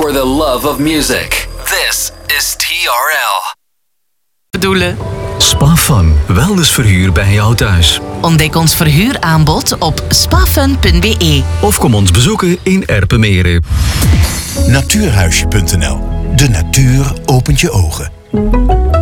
for the love of music. This is TRL. Bedoelen. Spafun, wellnessverhuur bij jou thuis. Ontdek ons verhuuraanbod op spafun.be. Of kom ons bezoeken in Erpenmeren. Natuurhuisje.nl. De natuur opent je ogen.